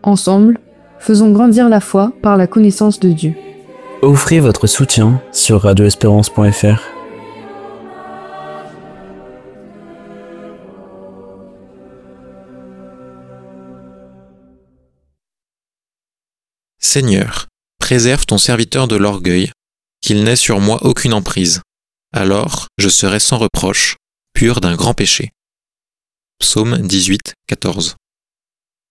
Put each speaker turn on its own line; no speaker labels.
Ensemble, faisons grandir la foi par la connaissance de Dieu.
Offrez votre soutien sur radioespérance.fr.
Seigneur, préserve ton serviteur de l'orgueil, qu'il n'ait sur moi aucune emprise. Alors je serai sans reproche, pur d'un grand péché. Psaume 18, 14.